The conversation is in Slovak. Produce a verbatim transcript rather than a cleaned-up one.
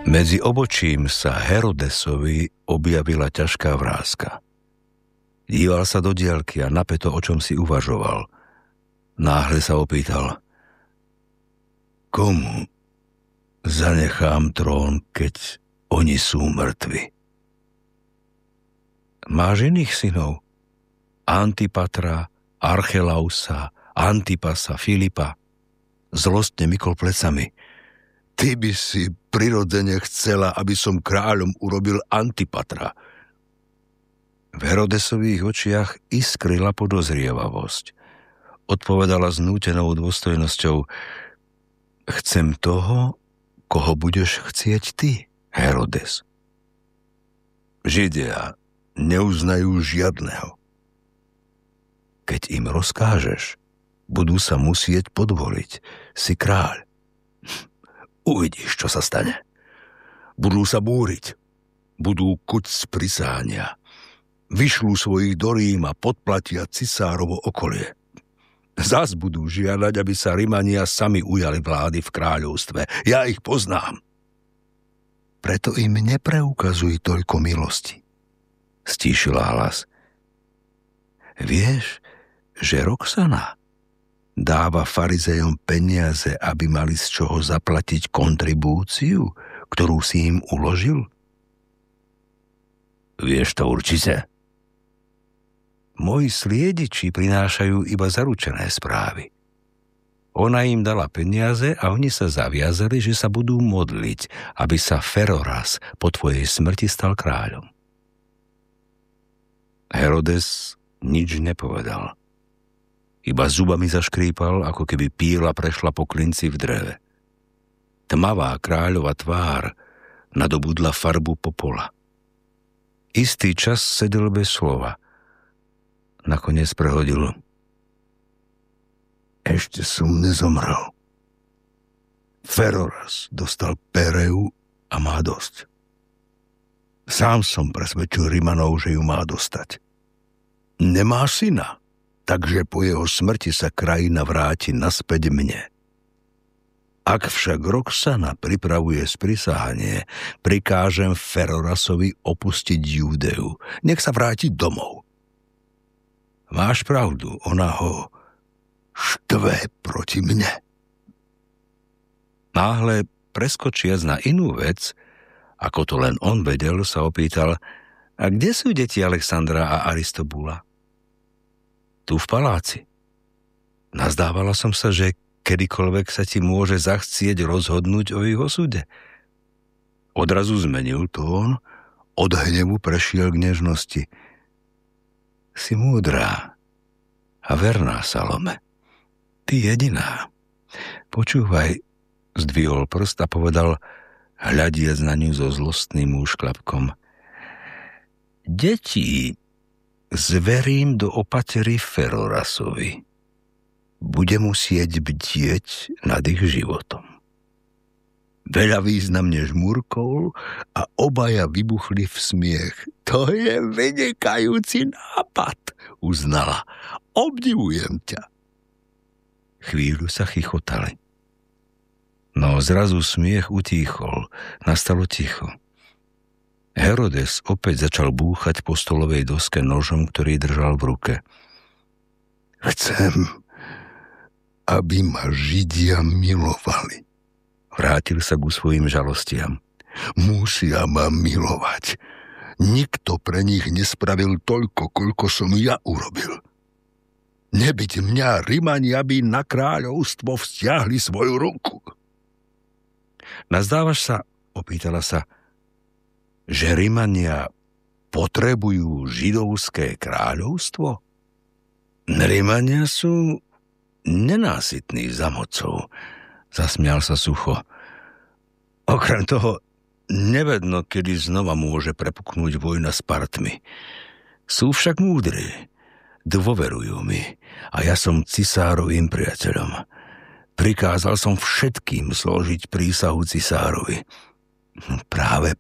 Medzi obočím sa Herodesovi objavila ťažká vráska. Díval sa do diaľky a napäto o čom si uvažoval. Náhle sa opýtal: komu zanechám trón, keď oni sú mŕtvi? Máš iných synov? Antipatra, Archelausa, Antipasa, Filipa. Zlostne mykol plecami. Ty by si prirodzene chcela, aby som kráľom urobil Antipatra. V Herodesových očiach iskrila podozrievavosť. Odpovedala s nútenou dôstojnosťou: chcem toho, koho budeš chcieť ty, Herodes. Židia neuznajú žiadneho. Keď im rozkážeš, budú sa musieť podvoliť. Si kráľ. Uvidíš, čo sa stane. Budú sa búriť. Budú kuť z prisáhania. Vyšľú svojich do Ríma, podplatia cisárovo okolie. Zas budú žiadať, aby sa Rimania sami ujali vlády v kráľovstve. Ja ich poznám. Preto im nepreukazuj toľko milosti. Stíšila hlas. Vieš, že Roxana dáva farizejom peniaze, aby mali z čoho zaplatiť kontribúciu, ktorú si im uložil? Vieš to určite? Moji sliediči prinášajú iba zaručené správy. Ona im dala peniaze a oni sa zaviazali, že sa budú modliť, aby sa Feroras po tvojej smrti stal kráľom. Herodes nič nepovedal. Iba zubami zaškrípal, ako keby píla prešla po klinci v dreve. Tmavá kráľova tvár nadobudla farbu popola. Istý čas sedel bez slova. Nakoniec prehodil: ešte som nezomrel. Feroras dostal Pereu a má dosť. Sám som presvedčil Rimanov, že ju má dostať. Nemá syna, takže po jeho smrti sa krajina vráti naspäť mne. Ak však Roxana pripravuje sprisahanie, prikážem Ferorasovi opustiť Júdeu. Nech sa vráti domov. Máš pravdu, ona ho štve proti mne. Náhle, preskočiac na inú vec, ako to len on vedel, sa opýtal: a kde sú deti Alexandra a Aristobula? Tu v paláci. Nazdávala som sa, že kedykoľvek sa ti môže zachcieť rozhodnúť o ich osude. Odrazu zmenil tón, od hnevu prešiel k nežnosti. Si múdrá a verná, Salome. Ty jediná. Počúvaj, zdvihol prst a povedal, hľadiac na ňu so zlostným úšklapkom: deti zverím do opatery Ferorasovi. Bude musieť bdieť nad ich životom. Veľa významne žmurkol a obaja vybuchli v smiech. To je vynikajúci nápad, uznala. Obdivujem ťa. Chvíľu sa chichotali. No zrazu smiech utíchol, nastalo ticho. Herodes opäť začal búchať po stolovej doske nožom, ktorý držal v ruke. Chcem, aby ma Židia milovali. Vrátil sa ku svojim žalostiam. Musia ma milovať. Nikto pre nich nespravil toľko, koľko som ja urobil. Nebyť mňa, Rimania by na kráľovstvo vzťahli svoju ruku. Nazdávaš sa, opýtala sa, že Rimania potrebujú židovské kráľovstvo? Rimania sú nenásytní za mocou, zasmial sa sucho. Okrem toho, nevedno, kedy znova môže prepuknúť vojna s Partmi. Sú však múdri, dôverujú mi a ja som cisárovým priateľom. Prikázal som všetkým zložiť prísahu cisárovi. Práve